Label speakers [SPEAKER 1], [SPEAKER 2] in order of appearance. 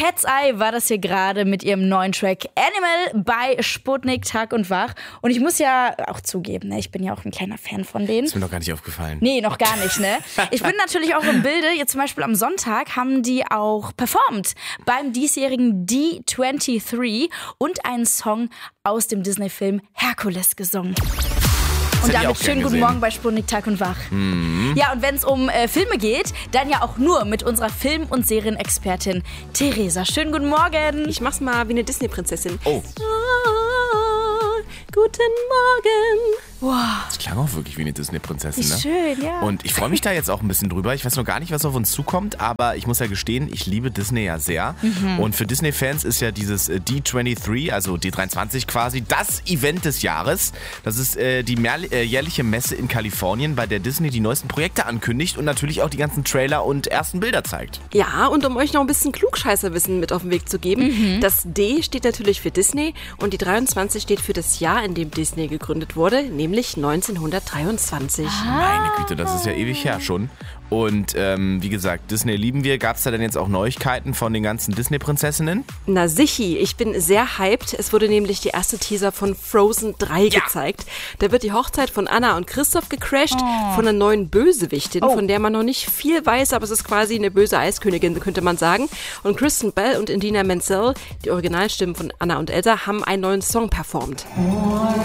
[SPEAKER 1] Cat's Eye war das hier gerade mit ihrem neuen Track Animal bei Sputnik Tag und Wach. Und ich muss ja auch zugeben, ne, ich bin ja auch ein kleiner Fan von denen.
[SPEAKER 2] Ist mir noch gar nicht aufgefallen.
[SPEAKER 1] Nee, noch gar nicht, ne? Ich bin natürlich auch im Bilde. Jetzt zum Beispiel am Sonntag haben die auch performt beim diesjährigen D23 und einen Song aus dem Disney-Film Herkules gesungen. Und damit schönen guten Morgen bei Sputnik Tag und Wach. Ja, und wenn es um Filme geht, dann ja auch nur mit unserer Film- und Serienexpertin Theresa. Schönen guten Morgen.
[SPEAKER 3] Ich mach's mal wie eine Disney-Prinzessin.
[SPEAKER 2] Oh.
[SPEAKER 3] Guten Morgen.
[SPEAKER 1] Wow.
[SPEAKER 2] Das klang auch wirklich wie eine Disney-Prinzessin, ne?
[SPEAKER 1] Schön, ja.
[SPEAKER 2] Und ich freue mich da jetzt auch ein bisschen drüber. Ich weiß noch gar nicht, was auf uns zukommt, aber ich muss ja gestehen, ich liebe Disney ja sehr. Und für Disney-Fans ist ja dieses D23, also D23 quasi, das Event des Jahres. Das ist die jährliche Messe in Kalifornien, bei der Disney die neuesten Projekte ankündigt und natürlich auch die ganzen Trailer und ersten Bilder zeigt.
[SPEAKER 3] Ja, und um euch noch ein bisschen Klugscheißerwissen mit auf den Weg zu geben, das D steht natürlich für Disney und die 23 steht für das Jahr, in dem Disney gegründet wurde, nämlich 1923.
[SPEAKER 2] Meine Güte, das ist ja ewig her schon. Und wie gesagt, Disney lieben wir. Gab es da denn jetzt auch Neuigkeiten von den ganzen Disney-Prinzessinnen?
[SPEAKER 3] Na sichi, ich bin sehr hyped. Es wurde nämlich die erste Teaser von Frozen 3 gezeigt. Da wird die Hochzeit von Anna und Christoph gecrashed von einer neuen Bösewichtin, von der man noch nicht viel weiß, aber es ist quasi eine böse Eiskönigin, könnte man sagen. Und Kristen Bell und Idina Menzel, die Originalstimmen von Anna und Elsa, haben einen neuen Song performt.